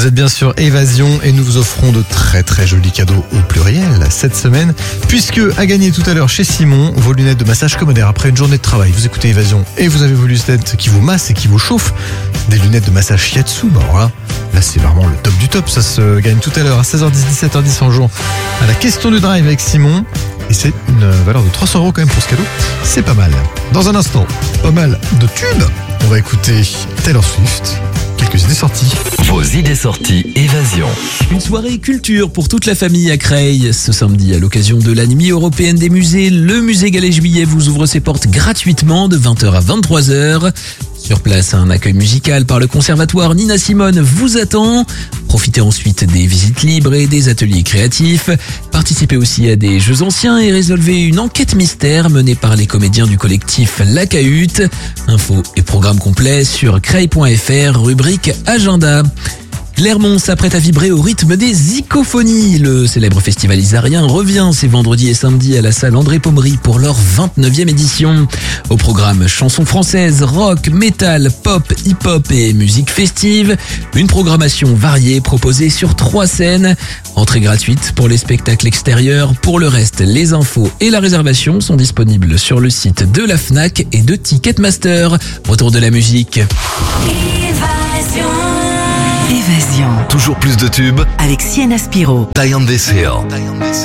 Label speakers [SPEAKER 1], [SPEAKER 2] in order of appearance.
[SPEAKER 1] Vous êtes bien sûr Évasion et nous vous offrons de très très jolis cadeaux au pluriel cette semaine, puisque à gagner tout à l'heure chez Simon, vos lunettes de massage Commodaire après une journée de travail. Vous écoutez Évasion et vous avez vos lunettes qui vous massent et qui vous chauffent. Des lunettes de massage Shiatsu, bah alors là c'est vraiment le top du top. Ça se gagne tout à l'heure à 16h10, 17h10 en jouant à la question du drive avec Simon. Et c'est une valeur de 300 € quand même pour ce cadeau. C'est pas mal. Dans un instant, pas mal de tubes. On va écouter Taylor Swift. Quelques idées sorties.
[SPEAKER 2] Vos idées sorties Évasion.
[SPEAKER 3] Une soirée culture pour toute la famille à Creil. Ce samedi, à l'occasion de la Nuit européenne des musées, le musée Gallet-Juillet vous ouvre ses portes gratuitement de 20h à 23h. Sur place, un accueil musical par le conservatoire Nina Simone vous attend. Profitez ensuite des visites libres et des ateliers créatifs. Participez aussi à des jeux anciens et résolvez une enquête mystère menée par les comédiens du collectif La Cahute. Infos et programmes complets sur creil.fr, rubrique agenda. Clermont s'apprête à vibrer au rythme des Zicophonies. Le célèbre festival isarien revient ces vendredis et samedis à la salle André Pommery pour leur 29e édition. Au programme chansons françaises, rock, métal, pop, hip-hop et musique festive. Une programmation variée proposée sur 3 scènes. Entrée gratuite pour les spectacles extérieurs. Pour le reste, les infos et la réservation sont disponibles sur le site de la Fnac et de Ticketmaster. Retour de la musique.
[SPEAKER 4] Évasion.
[SPEAKER 2] Toujours plus de tubes.
[SPEAKER 4] Avec Sienna Spiro.
[SPEAKER 2] Diane Dessay.